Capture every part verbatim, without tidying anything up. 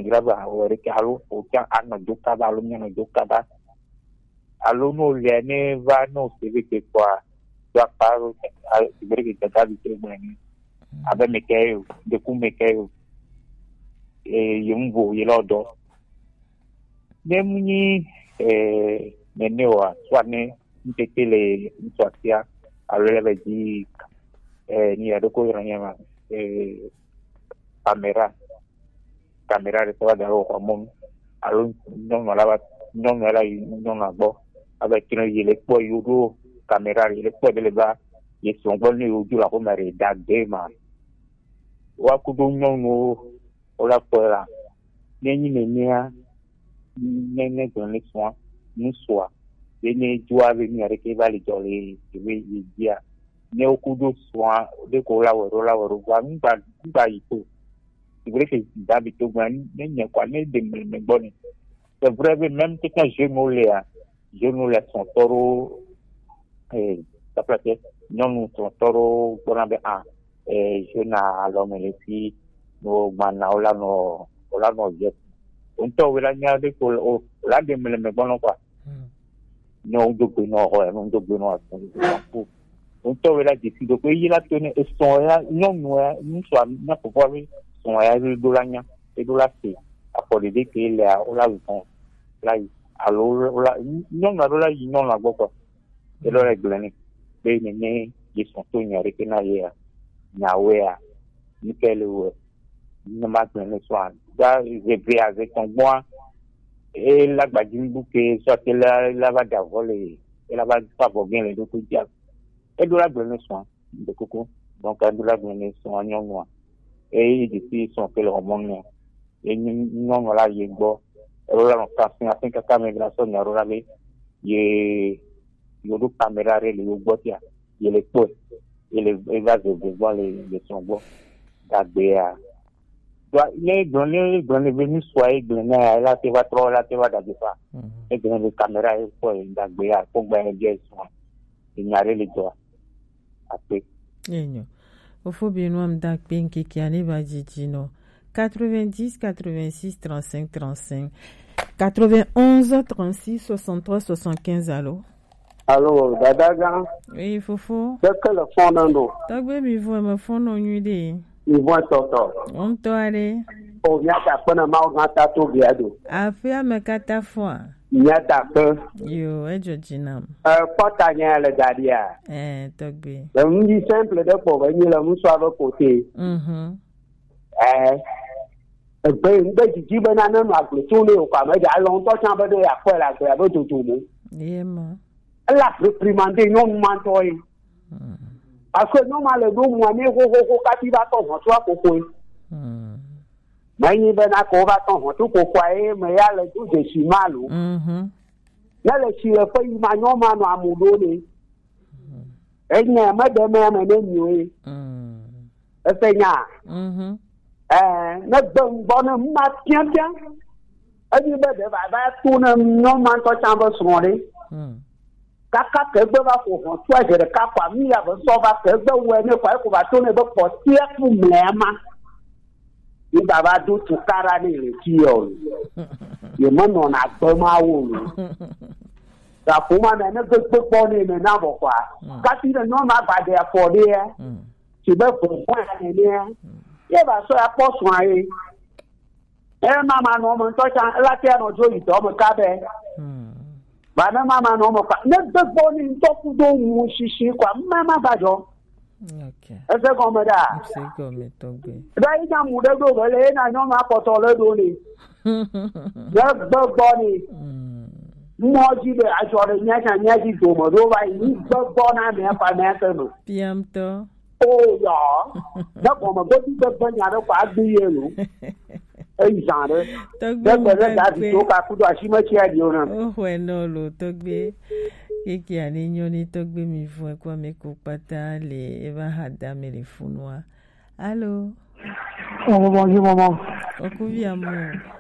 graba o re ke alo o ka ana duka ba lo nyano duka ba alo no le ne va no se ve ke kwa ya paro ke bre ke ta bi ke mani abe me ke de ku me ke e yumbo yelodo ne muni e menewa swane ntekele ntwatia alele ji eh ni adoko iranyama eh kamera kamera de toda de ojo mon alun non malaba non era non agbo aba kino yele po yudo kamera yele po de ba yeson gbo ni ojú la ko mare dagbe ma wa kudo non no ola pora nyi menia nene gone soa ni soa ene jua ve ni are ke vale jole we yia ne okudo soa de ko la woro la woro wa ngba ngba ito igre ke dabi to gwan ne nya kwa ne de me boni c'est vrai même que quand je nous les je nous les son toro eh ça plate non nous son toro bona be a eh je na lo me le si no mana ola no ola no je unto we la nya de ko la de me me bono kwa non do ko no ho non do no ko unto we la disi do ko yila to ne son ya non no ni so na po po son ya do la nya e do la se a po de ke le a ola ko la alo ola non na do la non la go ko e lo regle ni be ni ni ji son to nya re ke na ye na we a ni ke le wo ni ma tun ni so an da je bi avec ton moi et la gbajimbu ke so ke la la va da voler et la va pas bien les deux dia et do la gbene so de koko donc do la gbene so anyo no et il dit son que le roman et non la ye gbo e la no ka sin atin ka camera so na ro la be ye yo do camera re le gbo tia ye le po et le va de voir les les son gbo da be a les données données venus soit données là tu vas trop là tu vas d'abord et donner les caméras et quoi d'agréa pour bien bien soin il n'y a rien de toi après yenyo ofo binu am dak pinki ki ani ba jijino quatre-vingt-dix quatre-vingt-six trente-cinq trente-cinq quatre-vingt-onze trente-six soixante-trois soixante-quinze allo allo dadaga oui fofo c'est que le fond d'ando tagbe mi vo me fond no nyude ils vont toto on to ale o nya ta pona ma o ngata to biado afia me kata fo nya ta pe yo ejo jinam euh pota nya le dadia eh tagbe le mbi simple de po ba ni le mu so aba côté mhm eh be be jiji be na na ma gbe to le o kwa me ja lo to chan be de ya ko la gbe be to to mu yema la réprimander non mantoy parce que normalement do mo ni ko ko ko ka ti ba to ho to akoko mhm mai ni be na ko ba to ho to ko kwa e me ya le do de si malu mhm na le si e fa i ma no ma no amudo ni e nya ma de me ma ne ni o mhm e se nya mhm eh na don bona ma tian tian e ni be de ba ba tu na no ma to chan ba so re mhm kaka kegbe ba ko ho tu a jere ka kwa mi ya ba so ba kegbe we ne kwa ko ba to ne ba po tie fu mlema ni baba do tu kara ni le ti o ye mo no na gbe ma wo da ko ma na ne gbe gbe po ni me na bo kwa ka ti ne no ma ba de afo de e ti be ko po ya ni e ye ba so ya po so aye e ma ma no mo to cha la ti no jo yi to mo ka be bana mama no mo kwa ne gbogbo ni ntoku do mu sisi kwa mama bajo okay ese ko me da se ko me to gbe da ija mu de do bele na no ma ko to le do ni ne gbogbo ni mo ji be ajo re nya nya nya ji do mo do ba ni gbogbo na me pa me te no piam to o ya da ko mo do ti gbogbo nya ro kwa gbi ye no e jare togbe da di to ka ku do asima chi adi ona o we no lo togbe kiki ani nyoni togbe mi fu kwa me ko pata le eva hada me le funwa allo oh bonjour maman okuvia mo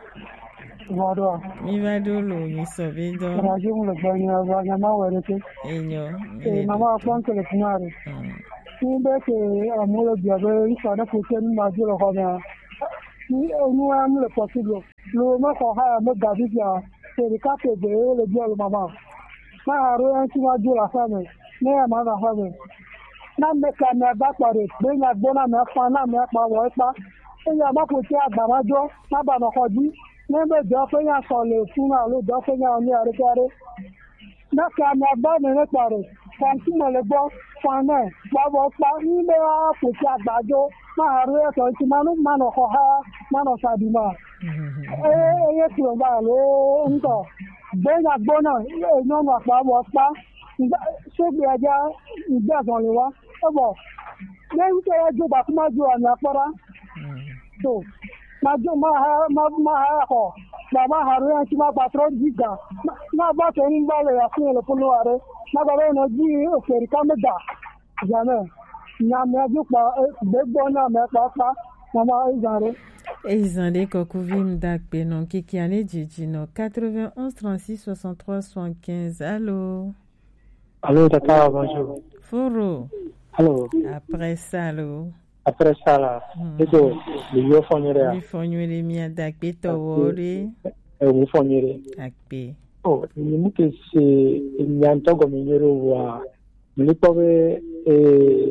Vado. mi vado lo mi so vedo Radio mo le banya banya ma were ke enyo e mama afan ke le funare ni be ke amolo biabe isa na ko ken ma jolo ko na nous avons le possible. Le mec a un David là, c'est le cas de le bien le maman. Ma rien qui m'a dit la femme, mais à ma femme. Na me ka me ba pare, be na bona me fa na me pa wo pa. E ya ma ko ti agba ma jo, na ba no koji. Ne me jo fe ya so le fun na lo jo fe ya ni are kare. Na ka me ba me ne pare. Fan ti mo le bo fa na, ba wo pa ni me a ko ti agba jo. Ma ru e so ti ma no ma no ho ha, ma no sa di ma. E e ti o ba lo nko. Be na bona, e no ma pa wo pa. Ṣé gbé ẹja ìgbé ẹ̀sán lè wá? Ẹ bọ̀, lẹ́yìn tí ẹ jó bàtú máa jó àmì àpọ́rá. So, máa jó máa ha ẹ̀kọ́, bàbá àrùn ẹ̀ tí máa pàtrọ̀ gíga. Náà bá tẹ̀ ń bá lè yà fún ẹ̀lẹ́ fún lọ́wọ́ rẹ̀. Náà bàbá yẹn jí òkèèrè ká mẹ́ta. Ìjàmẹ́, ìyàmẹ́ ẹjú pa gbégbó náà mẹ́pa pa, màmá ìjà rẹ̀. Ezande Kokuvim Dakpe, non, Kiki Ane Djidji, non, quatre-vingt-onze trente-six soixante-trois soixante-quinze. Allô? Allô, Tata, bonjour. Foro. Allô. Après ça, allô. Après ça, là, c'est tout. Le yo fonere. Le fonere mi adakpe towore. Eh, le fonere. Akpe. Oh, ni muke se nyanto go minyero wa. Ni pove eh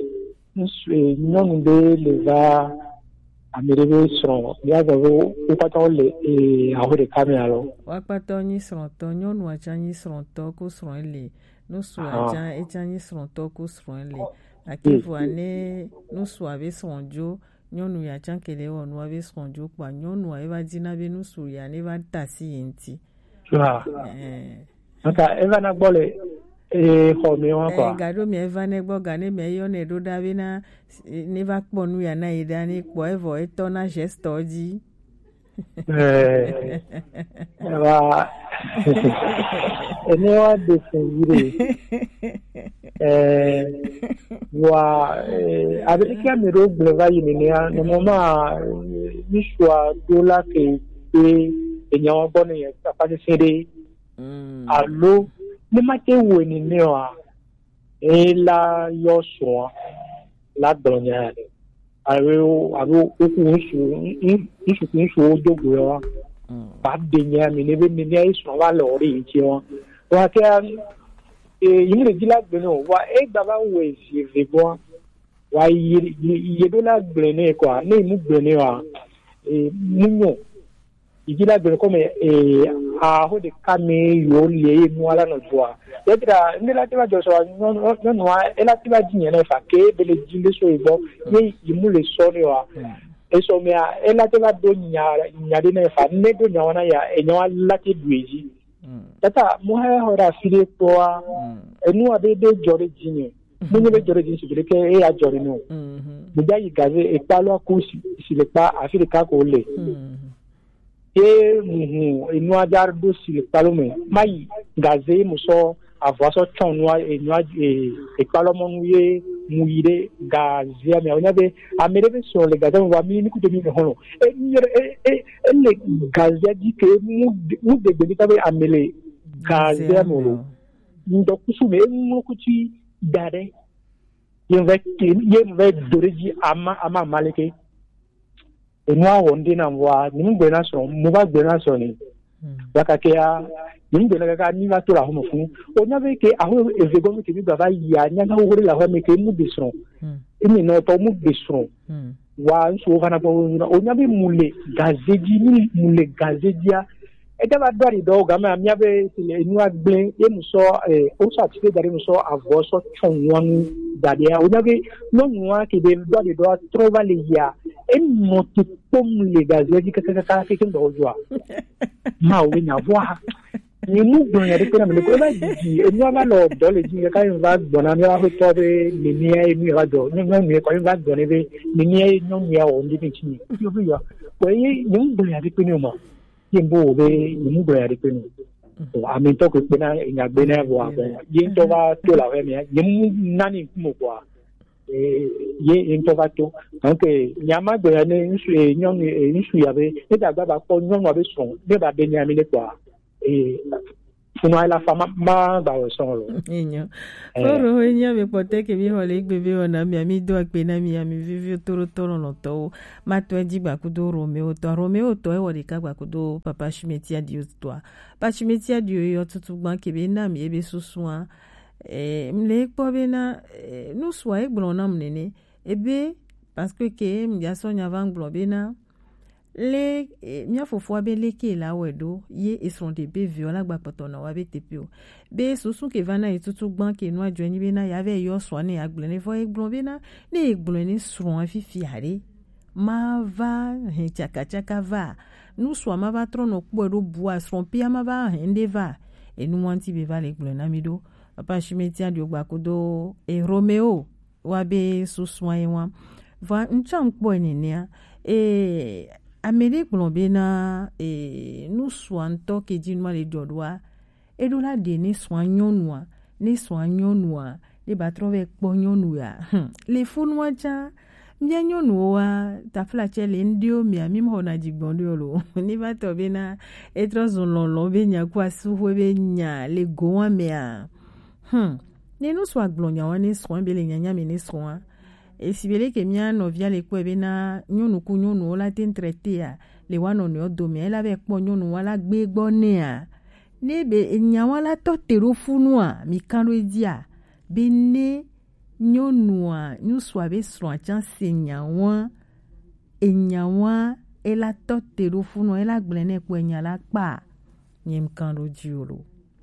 non de leva amerebe son. Ya go upato le eh ahore kamera lo. Wapato ni son to nyonu acha ni son to ko son le. Nous sommes et Jani sont toko sont les. À qui voyez, nous sommes avec son jo, nous y a Jan Kele ou nous avec son jo, quoi, nous eva dina be nous sou ya neva tasi inti. Ah. Aka eva na bole e ho mi wa kwa. Eh gado mi eva ne gbo gane me yo ne do da be na neva kpo nu ya na ida ni kpo evo e to na gesto di. Eh. Eva ene wa de sengire eh wa avec mi ro gleva yini ni no mama mi shwa dola ke e enyawo bonu ye papa se sere mm allo ni ma ke wo ni ni wa e la yo so la donya ni awo awo ku nsu nsu nsu ojogo wa ba de nya mi ne be mi ne iso wa lo ri ti won wa ke e yin le gila gbe no wa e gba ba we si ve bo wa yi yi do la gbe ne ko ni mu gbe ne wa e munyo igila gbe ko me e a ho de kame yo le mu ala no joa e tra ni la ti ba jo so no no no e la ti ba ji yen fa ke be le ji le so igbo ni imu le so ni wa eso me a ela te va do nya nya de ne fa ne do nya wana ya enyo la ti dueji tata mo ha hora fire po a enu ade de jore jinye mo ne be jore jinye si ke e a jore no mo ja yi gaze e pa lo ku si le pa afrika ko le e mu enu ajar do si le pa lo me mai gaze mo so avoiso ton no enu e e pa lo mo nuye muire gazia mi onya be amerebe so le gazia wa mi ni ku de mi hono e e e le gazia di ke mu mu de de ta be amele gazia mo ndo kusu me mu ku ti dare yen ve yen ve doreji ama ama maleke e no awonde na wa ni mu gbe na so mu ba gbe na so ni yakake ya ni gbe na ka ni va to la homo fun onya be ke aho ezego mi ke bi baba ya nya ga wo la ho me ke mu de so imi no to mu de so wa nso va na ko onya be mule gazeji ni mule gazejia e da ba dori do ga ma mi abe le nu agble e mu so e o sa ti de mu so avo so chon won dade ya onya be no nwa ke de dori do trova le ya e no ti pom le gazeji ka ka ka ke ndo joa ma o nya voa ni mu gbon ya de pe na me ko ba ji e ni ba lo do le ji ka yin ba gbon na mi wa to be ni ni e mi wa do ni ni ko yin ba gbon ni be ni ni e no mi ya o ndi ti ni yo bi ya ko yi ni mu gbon ya de pe ni o ma yin bo be ni mu gbon ya de pe ni o a mi to ko pe na nya gbe na bo a bo yin to ba to la we mi yin mu na ni mu ko eh ye yin to ba to donc nya ma gbon ya ni nsu e nyon e nsu ya be e da gba ba ko nyon wa be so be ba be nya mi le kwa eh Funa la fama ba ba o son lo. Enyo. Foro enya me pote ke bi hole bebe ona mi ami do akpe na mi ami vivi toro toro no to. Ma to eji gba kudo Romeo to Romeo to e wori ka gba kudo papa Chimetia Dio to. Pa Chimetia Dio yo tutu gban ke be na mi ebe susuan. Eh mle po be na nou swa e gbon na mnene. Ebe parce que ke mi ya sonya van gbon be na le mia fofo be leke la wedo ye esron de be viola gba potona wa be tepio be susu ke vana etutu gban ke no adwani be na ya ve yo so ne agblene fo egbon be na ne egblene sron afifi are ma va he chaka chaka va nu so ma va trono po do bua sron pia ma va hende va e nu wanti be va le egblene amido papa Chimetia Dio gba kodo e Romeo wa be susu wa va ncham po ni ne e Amérique blonbena et nous sointo que dit moi les dodois et do la de ne soignonwa ne soignonwa les batrove ponyonwa les funwa cha mianyonwa ta flache le ndio mi ami mo na jigbondolo ni va tobena et trozololo be nya kwa suwe be nya le goa mea hm ne nous soit glonya wa ne soin be le nya me ne soin et si bele ke mia novia le ko ebe na nyonu ku nyonu la tin traité ya le wano no do mi la be po nyonu wala gbe gbo ne a ne be nya wala to tero funua mi kan lo dia be ne nyonu a nyu swa be sro chan senya won enya won e la to tero funua e la gble ne ko enya la pa nyem kan lo diolo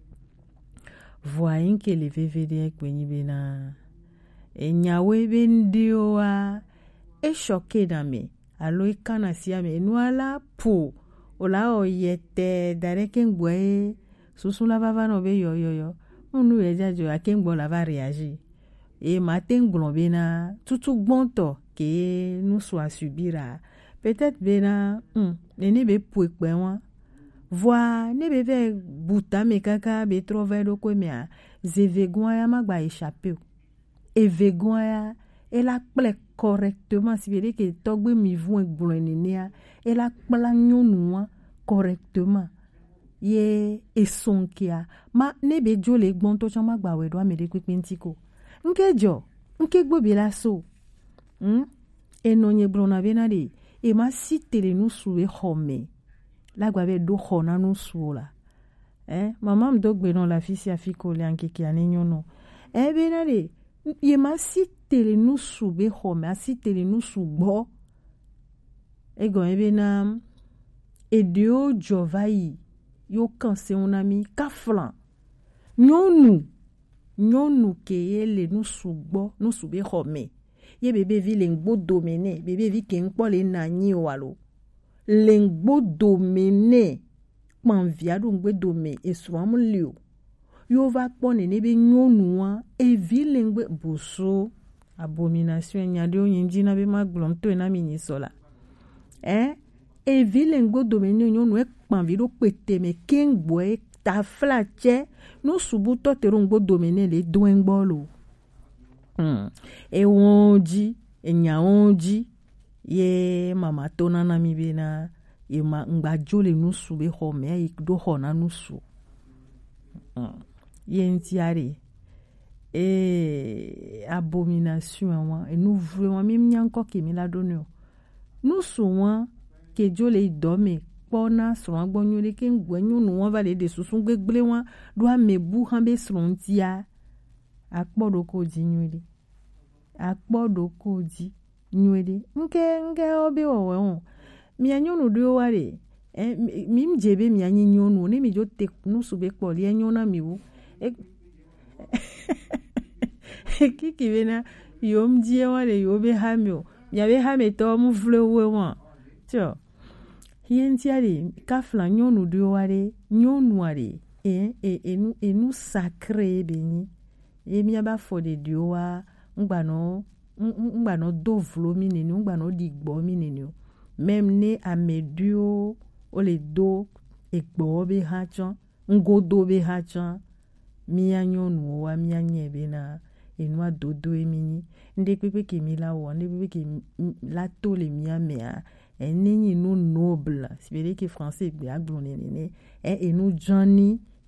voyez que le V V D ko nyi be na enyawe bendio a e choqué na me alo ikana sia me nuala pu ola oyete dare kengwe susu la baba no be yo yo yo unu eja jo akengbo la va réagir e matin glombe na tutu gbonto ke nous soit subira peut-être bena hm nene be pu ekpe won voi ne be ve buta me kaka be trouver do ko me a zevegon ya magba échapper et vegoya et la ple correctement si veut dire que togbe mi vont glonenia et la pla nyonua correctement ye esonkia ma ne be jo le gbon to chama gba we do amede kwepentiko nke jo nke gbo bi la so hm e no nye blona be na de e ma sitele nu suwe home la gba be do hona nu suola eh mama mdogbe non la fisi afiko le anke ki anenyono e be na de ye ma si tele nu sube home a si tele nu subo ego ebe na edio jovai yo kanse unami kaflan nyonu nyonu ke ele nu subo nu sube home ye bebe vi lengbo domene bebe vi ke npo le na nyi walo lengbo domene pan viado ngbe dome eswamu lio yo va pone ne be nyonu an e vilengbe buso abomination nyade o yinji na be maglom to na mi ni sola eh e vilengbo domene nyonu e pan vido pete me kengbo e ta flache no subuto terongbo domene le doengbolo hmm e wonji e nyaonji ye mama tona na mi be na e ma ngbajole no sube home e do hona no su hmm yentiare et abomination et nous vraiment même nyanko ke mi la donne nous souvent ke jole idome pona sron gbonyo le ke ngwenyo no wa vale de susun gbegble wa do amebu han be sron tia akpodo ko ji nyuele akpodo ko ji nyuele nke nke obi owe on mi anyo no do ware eh mi mjebe mi anyo no ne mi jo te no sube po le anyo na mi wu kiki bena yom die wale yobe hamio yabe hame to mu vlewe wa tio hienti ali kafla nyonu dio wale nyonu wale e e enu enu sacré beni e mi aba fo de dio wa ngba no ngba no do vlo mi ni ngba no digbo mi ni même ne amedio o le do egbo be ha chan ngodo be ha chan mia nyonu wa mia nyebe na enwa dodo emini nde pepe ke mi la wo nde pepe ke la to le mia mea enni no noble si vede ke français be aglone ne e enu jani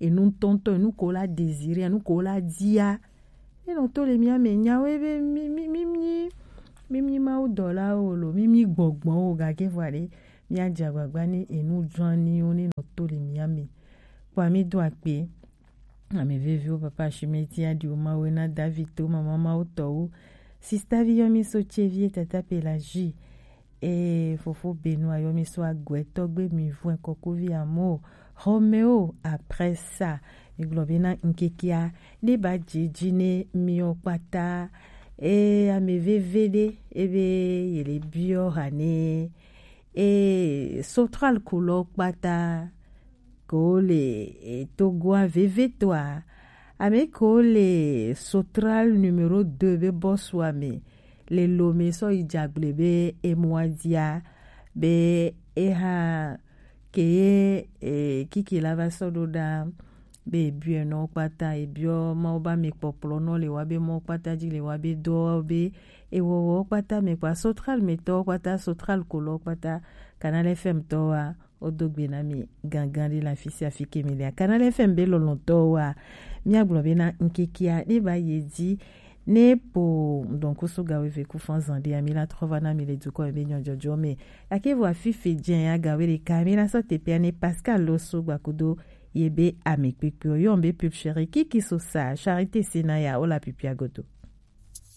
et nous tonton nous kola désirer nous kola dia et non to le mia me nyawe be mi mi mi mi mi mi ma o dola o lo mi mi gbogbon o ga ke voile mi a jagbagba ni et nous joini on ni no to le mia me kwa mi do ape ami veve o papa chimeti a di o ma wena Davito mama ma o to sista vi yo mi so chevie tata Pelagie et fofo Benoît yo mi so agwe togbe mi voin kokovi amo Roméo après ça e globina nkekia ne ba jijine mi okpata e ame vevede ebe yele bio hane e sotral kulo kpata ko le togoa veve toi ame ko le sotral numéro deux be boswame le lome so ijagle be emwadia be eha ke e kiki lava sododa be bio no pata e bio ma oba me popolo no le wabe mo pata ji le wabe do be e wo pata me kwa sotral me to pata sotral kolo pata Canal F M to wa odogbenami gangandi la fisi afike melia Canal F M be lolonto wa mi aglobena nkikia ni ba yedi ne po donc so gawe ve ku fanzandi amila trovana mile duko be nyonjojo me akevo afifi jen ya gawe le kamera so te piane Pascal Loso bakudo yebe amekpekpe yombe pub chéri kiki so sa charité sinaya ola pipia goto